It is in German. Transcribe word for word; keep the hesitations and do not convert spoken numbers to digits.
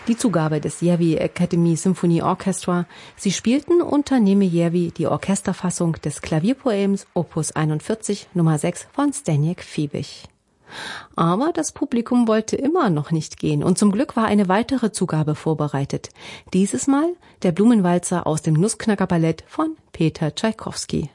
die Zugabe des Järvi Academy Symphony Orchestra. Sie spielten unter Nejmejärvi die Orchesterfassung des Klavierpoems Opus einundvierzig Nummer sechs von Zdeněk Fiebig. Aber das Publikum wollte immer noch nicht gehen und zum Glück war eine weitere Zugabe vorbereitet. Dieses Mal der Blumenwalzer aus dem Nussknacker-Ballett von Peter Tschaikowski.